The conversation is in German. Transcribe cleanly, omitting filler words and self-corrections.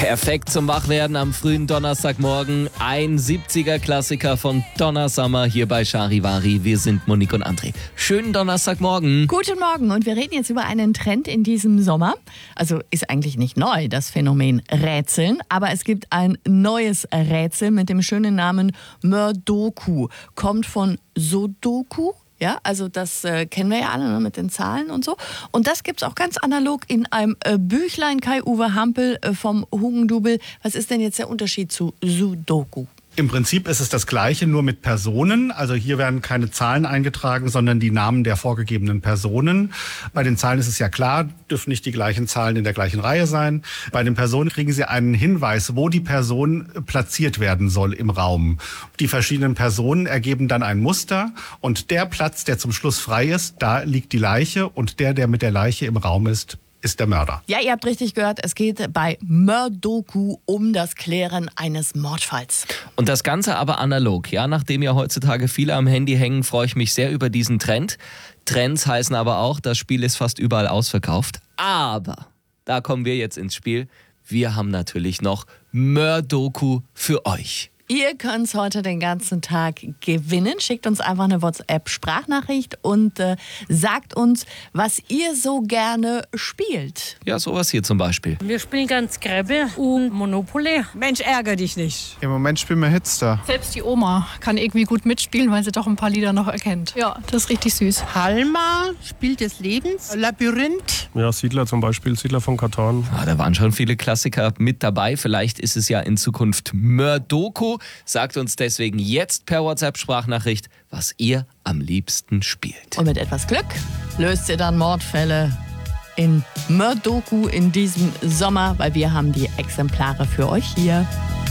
Perfekt zum Wachwerden am frühen Donnerstagmorgen. Ein 70er-Klassiker von Donna Summer hier bei Charivari. Wir sind Monique und André. Schönen Donnerstagmorgen. Guten Morgen und wir reden jetzt über einen Trend in diesem Sommer. Also ist eigentlich nicht neu, das Phänomen Rätseln, aber es gibt ein neues Rätsel mit dem schönen Namen Mördoku. Kommt von Sudoku. Ja, also das kennen wir ja alle, ne, mit den Zahlen und so. Und das gibt's auch ganz analog in einem Büchlein Kai-Uwe Hampel vom Hugendubel. Was ist denn jetzt der Unterschied zu Sudoku? Im Prinzip ist es das Gleiche, nur mit Personen. Also hier werden keine Zahlen eingetragen, sondern die Namen der vorgegebenen Personen. Bei den Zahlen ist es ja klar, dürfen nicht die gleichen Zahlen in der gleichen Reihe sein. Bei den Personen kriegen Sie einen Hinweis, wo die Person platziert werden soll im Raum. Die verschiedenen Personen ergeben dann ein Muster und der Platz, der zum Schluss frei ist, da liegt die Leiche und der mit der Leiche im Raum ist der Mörder. Ja, ihr habt richtig gehört, es geht bei Mördoku um das Klären eines Mordfalls. Und das Ganze aber analog. Ja, nachdem ja heutzutage viele am Handy hängen, freue ich mich sehr über diesen Trend. Trends heißen aber auch, das Spiel ist fast überall ausverkauft. Aber da kommen wir jetzt ins Spiel. Wir haben natürlich noch Mördoku für euch. Ihr könnt es heute den ganzen Tag gewinnen. Schickt uns einfach eine WhatsApp-Sprachnachricht und sagt uns, was ihr so gerne spielt. Ja, sowas hier zum Beispiel. Wir spielen ganz Gräbe und Monopoly. Mensch, ärgere dich nicht. Im Moment spielen wir Hitster. Selbst die Oma kann irgendwie gut mitspielen, weil sie doch ein paar Lieder noch erkennt. Ja, das ist richtig süß. Halma, Spiel des Lebens, Labyrinth. Ja, Siedler zum Beispiel, Siedler von Catan. Da waren schon viele Klassiker mit dabei. Vielleicht ist es ja in Zukunft Mördoku. Sagt uns deswegen jetzt per WhatsApp-Sprachnachricht, was ihr am liebsten spielt. Und mit etwas Glück löst ihr dann Mordfälle in Mördoku in diesem Sommer, weil wir haben die Exemplare für euch hier.